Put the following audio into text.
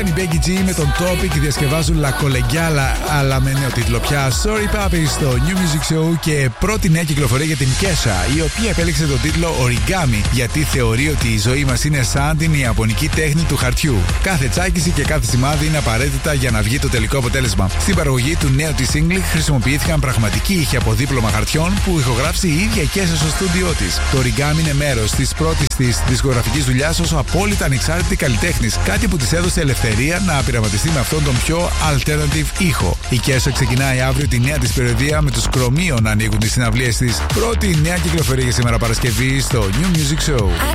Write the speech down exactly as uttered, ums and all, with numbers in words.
Η Becky G με τον Topic διασκευάζουν La Collegiala, αλλά με νέο τίτλο πια. Sorry Papi στο New Music Show και πρώτη νέα κυκλοφορία για την Kesha, η οποία επέλεξε τον τίτλο Origami, γιατί θεωρεί ότι η ζωή μας είναι σαν την ιαπωνική τέχνη του χαρτιού. Κάθε τσάκιση και κάθε σημάδι είναι απαραίτητα για να βγει το τελικό αποτέλεσμα. Στην παραγωγή του νέου της single χρησιμοποιήθηκαν πραγματικοί ήχοι από δίπλωμα χαρτιών που ηχογράφησε η ίδια η Kesha στο στούντιό της. Το Origami είναι μέρος της πρώτης της δισκογραφικής δουλειάς ως απόλυτα ανεξάρτητη καλλιτέχνης, κάτι που της έδωσε ελευθερία να πειραματιστεί με αυτόν τον πιο alternative ήχο. Η Kesha ξεκινάει αύριο τη νέα της περιοδεία με τους Chromeo να ανοίγουν τις συναυλίες της. Πρώτη νέα κυκλοφορία για σήμερα Παρασκευή στο New Music Show.